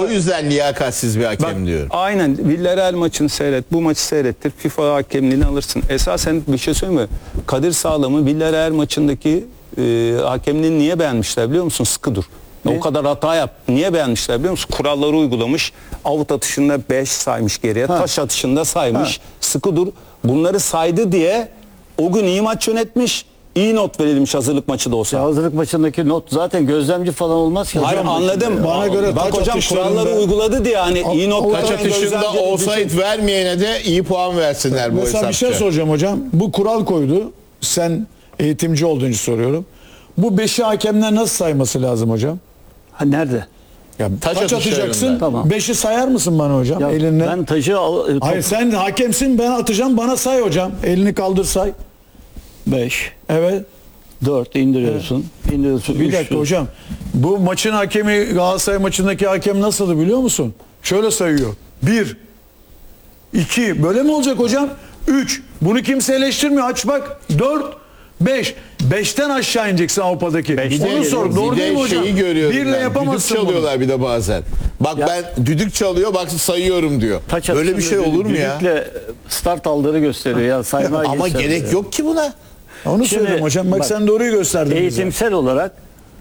O yüzden liyakatsiz bir hakem diyorum. Aynen. Villarreal maçını seyret. Bu maçı seyrettir. FIFA hakemliğini alırsın. Esasen bir şey söyleyeyim mi? Kadir Sağlam'ı Villarreal maçındaki hakemliğini niye beğenmişler biliyor musun? Sıkıdır. O kadar hata yap. Niye beğenmişler biliyor musun? Kuralları uygulamış. Avut atışında 5 saymış geriye. Taş atışında saymış. Sıkıdır. Bunları saydı diye o gün iyi maç yönetmiş. İyi not verilmiş hazırlık maçı da olsa. Ya hazırlık maçındaki not zaten gözlemci falan olmaz ki. Hayır anladım. Bana göre bak taç hocam kuralları uyguladı diye hani iyi not Taç veren atışında gözlemci- offside vermeyene de iyi puan versinler bu Mesela bir hesapça. şey soracağım hocam. Bu kural koydu. Sen eğitimci olduğun için soruyorum. Bu 5'i hakemler nasıl sayması lazım hocam? Ha, nerede? Ya Taç taç atacaksın. atışlarında. Tamam. 5'i sayar mısın bana hocam Ya elinle? ben taşı Hayır sen hakemsin, ben atacağım, bana say hocam. Elini kaldır say. 5, Evet. 4 indiriyorsun. İndiriyorsun. Bir üç dakika tur. hocam. Bu maçın hakemi, Galatasaray maçındaki hakem nasıldı biliyor musun? Şöyle sayıyor. 1 2 böyle mi olacak hocam? 3. Bunu kimse eleştirmiyor. Aç bak. 4 5. 5'ten aşağı ineceksin Avrupa'daki. Onu sor. Doğru Bir değil mi de hocam? şeyi görüyorum Birle ben. yapamazsın Düdük çalıyorlar bir de bazen. Bak ben düdük çalıyor bak sayıyorum diyor. Taç Böyle bir şey atışında olur mu ya? düdükle start aldığını gösteriyor. Ya saymaya Ama geçer gerek ya. yok ki buna. bunu. Onu Şimdi, söylüyorum hocam. Bak, bak, sen doğruyu gösterdin bize. Eğitimsel olarak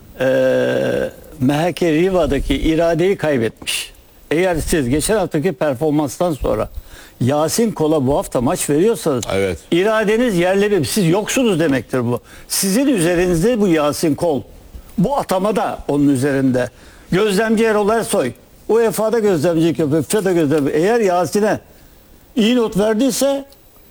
MHK Riva'daki iradeyi kaybetmiş. Eğer siz geçen haftaki performanstan sonra Yasin Kol'a bu hafta maç veriyorsanız Evet. iradeniz yerle bir. Siz yoksunuz demektir bu. Sizin üzerinizde bu Yasin Kol. Bu atama da onun üzerinde. Gözlemci Erol Ersoy. UEFA'da gözlemcilik yapıyor. FIFA'da gözlemci. Eğer Yasin'e iyi not verdiyse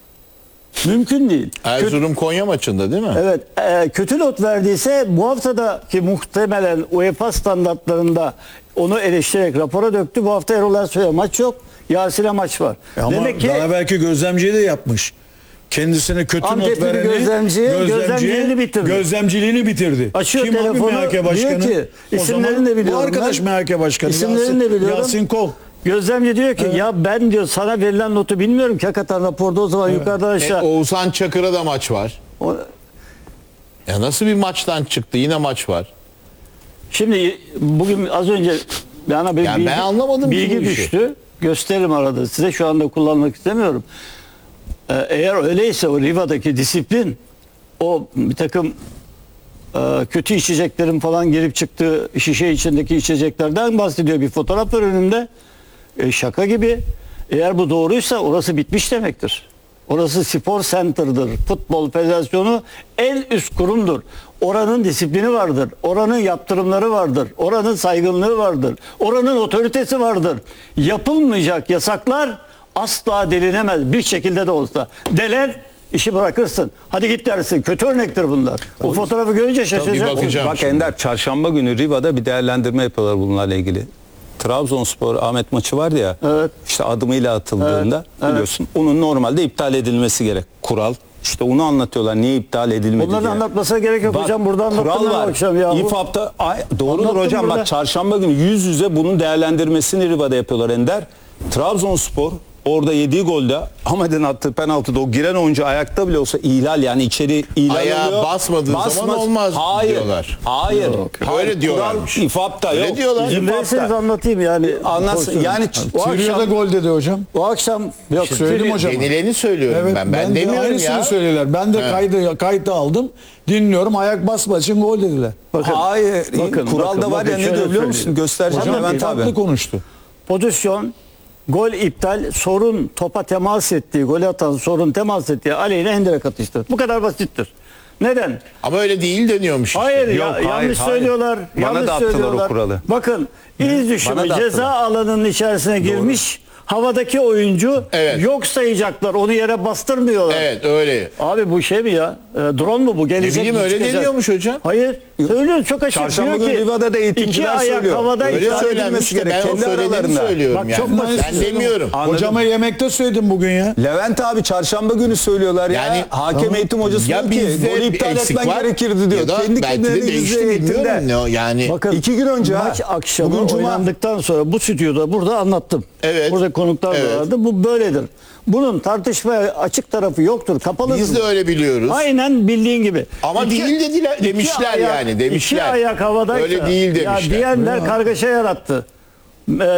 mümkün değil. Erzurum Konya maçında değil mi? Evet, kötü not verdiyse bu haftadaki muhtemelen UEFA standartlarında onu eleştirerek rapora döktü. Bu hafta Erol Ersoy'a maç yok. Yasin'e maç var. Ama Demek ki daha belki gözlemciyi de yapmış. Kendisine kötü not Antepli vereni gözlemciliğini bitirdi. Gözlemciliğini bitirdi. açıyor Kim abi telefonu MHK başkanı? diyor ki O isimlerini zaman de biliyorum. Bu arkadaş ben. MHK başkanı. İsimlerini de biliyorum. Yasin Kol. Gözlemci diyor ki ya ben diyor sana verilen notu bilmiyorum ki hakikaten raporda o zaman yukarıdan aşağı. Oğuzhan Çakır'a da maç var. Ya nasıl bir maçtan çıktı? Yine maç var. Şimdi bugün az önce bana bir Yani ben anlamadım ki bilgi bu işi. düştü. Gösteririm arada. Size şu anda kullanmak istemiyorum. Eğer öyleyse o Riva'daki disiplin o bir takım kötü içeceklerin falan girip çıktığı şişe içindeki içeceklerden bahsediyor. Bir fotoğraf var önünde. Şaka gibi. Eğer bu doğruysa orası bitmiş demektir. Orası spor center'dır. Futbol federasyonu en üst kurumdur. Oranın disiplini vardır. Oranın yaptırımları vardır. Oranın saygınlığı vardır. Oranın otoritesi vardır. Yapılmayacak yasaklar asla delinemez. Bir şekilde de olsa. Deler işi bırakırsın. Hadi git dersin. Kötü örnektir bunlar. O fotoğrafı görünce Bir şaşıracaksın. bakacağım. Bak şimdi. Ender çarşamba günü Riva'da bir değerlendirme yapıyorlar bunlarla ilgili. Trabzonspor Ahmet maçı vardı ya. Evet. İşte adımıyla atıldığında biliyorsun. Onun normalde iptal edilmesi gerek. Kural. İşte onu anlatıyorlar. Niye iptal edilmedi Bunların diye. anlatmasına gerek yok Bak, hocam. Burada anlattım kural ben var. akşam ya. İFAB'da doğrudur Anlattım hocam. burada. Bak çarşamba günü yüz yüze bunun değerlendirmesini Riva'da yapıyorlar Ender. Trabzonspor orada yediği golde Ahmet'in attığı penaltıda o giren oyuncu ayakta bile olsa ihlal yani içeri ihlal Ayağa oluyor. basmadığı zaman olmaz diyorlar. Hayır. Öyle diyorlarmış. Kural İFAB'da Öyle yok. diyorlar. İzin verirseniz İFAB'da. anlatayım yani. Anlatsın. Yani o Suriye'de akşam, gol dedi hocam. o akşam yok Söyledim hocam. Denileni söylüyorum Evet, ben. de demiyorum aynısını ya. söylüyorlar. Ben de kaydı aldım. Dinliyorum. Ayak basma için gol dediler. bakın, Hayır. Kuralda var ya ne şöyle diyor biliyor musun? söyleyeyim. Göstereceğim Hocam Levent abi. farklı konuştu. Pozisyon, gol iptal, sorun topa temas ettiği, gol atan sorun temas ettiği aleyhine henderek atıştır. Bu kadar basittir. Neden? Ama öyle değil deniyormuş işte. Hayır, Yok, hayır, yanlış hayır. söylüyorlar. Bana yanlış da attılar o söylüyorlar. kuralı. Bakın, iz düşümü Bana da ceza attılar. alanının içerisine girmiş. Havadaki oyuncu Evet. yok sayacaklar. Onu yere bastırmıyorlar. Evet öyle. Abi bu şey mi ya? Drone mu bu? Ne Gelecek bileyim mi, öyle çıkacak? deniyormuş hocam. Hayır. Söylüyor çok açık. Çarşamba Diyor günü ki, Riva'da da eğitimciler iki ayak söylüyor. havada Öyle iptal söylenmiş de ben o kendi söylediğini aralarında. söylüyorum Bak, ya. çok basit. Ben demiyorum. Anladım. Hocama yemekte söyledim bugün ya. Levent abi çarşamba günü söylüyorlar ya. Yani- Hakem eğitim hocası Ya diyor ki bizde golü iptal eksik etmen var gerekirdi diyor. ya da Kendi belki de kendilerinin değişti yüzde bilmiyorum eğitimde. ne o yani. Bakın 2 gün önce maç ha. akşamı Bugün Cuma. oynandıktan sonra bu stüdyoda burada anlattım. Evet. Burada konuklar da Evet. vardı. Bu böyledir. Bunun tartışmaya açık tarafı yoktur. Kapalıdır. Biz de bu. öyle biliyoruz. Aynen bildiğin gibi. Ama değil dediler, demişler yani, demişler. İki ayak havadaysa. Öyle değil Ya demişler. diyenler kargaşa yarattı.